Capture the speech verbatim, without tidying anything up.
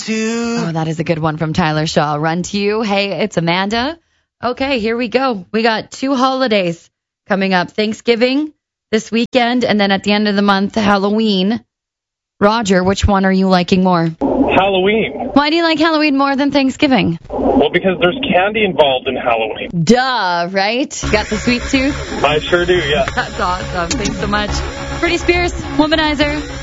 to. Oh, that is a good one from Tyler Shaw. Run to you. Hey, it's Amanda. Okay, here we go. We got two holidays coming up. Thanksgiving this weekend, and then at the end of the month, Halloween. Roger, which one are you liking more? Halloween. Why do you like Halloween more than Thanksgiving? Well, because there's candy involved in Halloween. Duh, right? Got the sweet tooth? I sure do, yeah. That's awesome. Thanks so much. Britney Spears, Womanizer.